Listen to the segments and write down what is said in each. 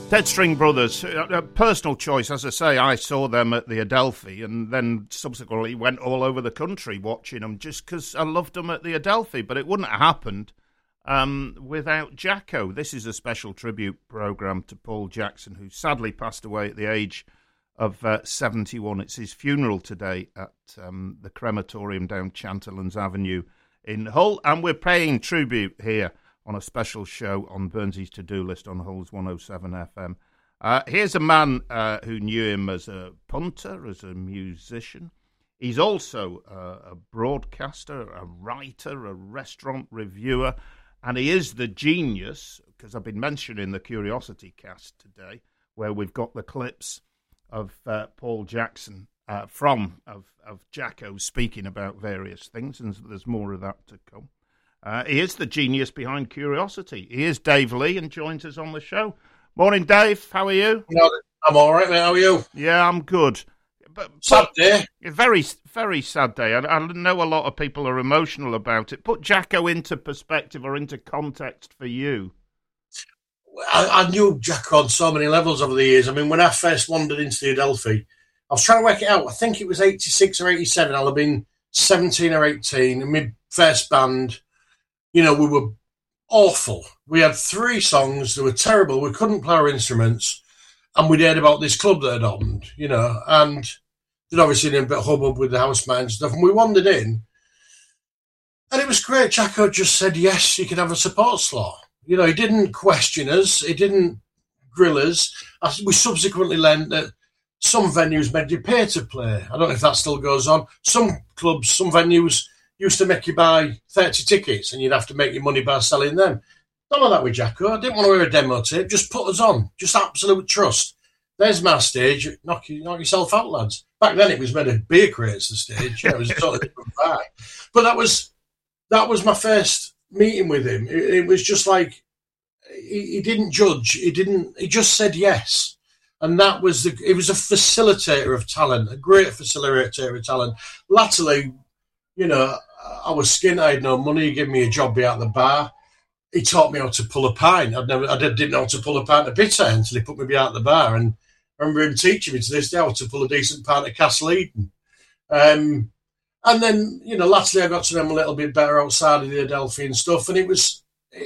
Dead String Brothers, a personal choice. As I say, I saw them at the Adelphi and then subsequently went all over the country watching them just because I loved them at the Adelphi. But it wouldn't have happened without Jacko. This is a special tribute programme to Paul Jackson, who sadly passed away at the age of 71. It's his funeral today at the crematorium down Chanterlands Avenue in Hull. And we're paying tribute here on a special show on Burnsy's To-Do List on Hull's 107 FM. Here's a man who knew him as a punter, as a musician. He's also a broadcaster, a writer, a restaurant reviewer, and he is the genius, because I've been mentioning the Curiosity Cast today, where we've got the clips of Paul Jackson of Jacko speaking about various things, and there's more of that to come. He is the genius behind Curiosity. He is Dave Lee and joins us on the show. Morning, Dave. How are you? I'm all right, mate. How are you? Yeah, I'm good. Sad day. A very, very sad day. I know a lot of people are emotional about it. Put Jacko into perspective or into context for you. I knew Jacko on so many levels over the years. I mean, when I first wandered into the Adelphi, I was trying to work it out. I think it was 86 or 87. I'll have been 17 or 18 in my first band. You know, we were awful. We had 3 songs that were terrible. We couldn't play our instruments. And we'd heard about this club that had opened, you know, and there'd obviously been a bit of hubbub with the housemates and stuff. And we wandered in. And it was great. Jacko just said, yes, you can have a support slot. You know, he didn't question us. He didn't grill us. We subsequently learned that some venues made you pay to play. I don't know if that still goes on. Some clubs, some venues used to make you buy 30 tickets and you'd have to make your money by selling them. None of that with Jacko. I didn't want to hear a demo tape. Just put us on. Just absolute trust. There's my stage. Knock yourself out, lads. Back then it was made of beer crates, the stage. Yeah, it was a totally different vibe. But that was my first meeting with him. It was just like, he didn't judge. He just said yes. And that was it was a facilitator of talent, a great facilitator of talent. Latterly, you know, I was skint, I had no money, he gave me a job out at the bar. He taught me how to pull a pint. I didn't know how to pull a pint of bitter until he put me out at the bar. And I remember him teaching me to this day how to pull a decent pint of Castle Eden. And then, you know, latterly I got to know him a little bit better outside of the Adelphi and stuff. And it was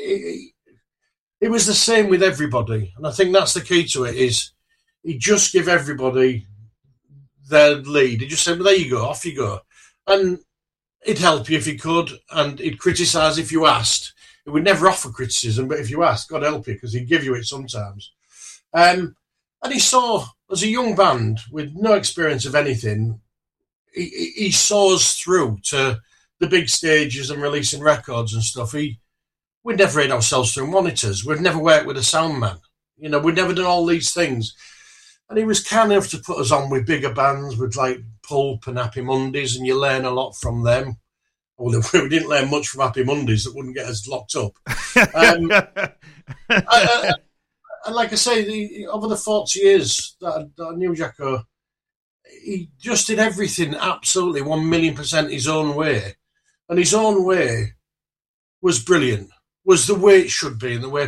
the same with everybody. And I think that's the key to it, is he just give everybody their lead. He just said, well, there you go, off you go. And he'd help you if he could, and he'd criticise if you asked. He would never offer criticism, but if you asked, God help you, because he'd give you it sometimes. And he saw, as a young band with no experience of anything, he saw us through to the big stages and releasing records and stuff. We'd never heard ourselves through monitors. We'd never worked with a sound man. You know, we'd never done all these things. And he was kind enough to put us on with bigger bands, with like Pulp and Happy Mondays, and you learn a lot from them. Well, we didn't learn much from Happy Mondays. That wouldn't get us locked up. And like I say, over the 40 years that I knew Jacko, he just did everything absolutely 1,000,000% his own way. And his own way was brilliant, was the way it should be and the way